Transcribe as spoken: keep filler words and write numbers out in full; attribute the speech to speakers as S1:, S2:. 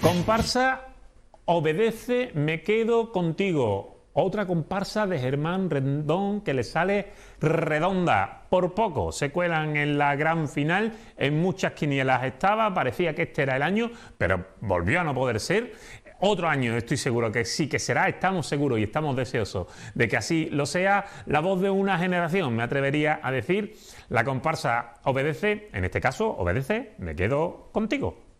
S1: Comparsa Obedece, me quedo contigo. Otra comparsa de Germán Rendón que le sale redonda. Por poco se cuelan en la gran final. En muchas quinielas estaba, parecía que este era el año, pero volvió a no poder ser. Otro año estoy seguro que sí que será, estamos seguros y estamos deseosos de que así lo sea. La voz de una generación, me atrevería a decir. La comparsa Obedece, en este caso, Obedece, me quedo contigo.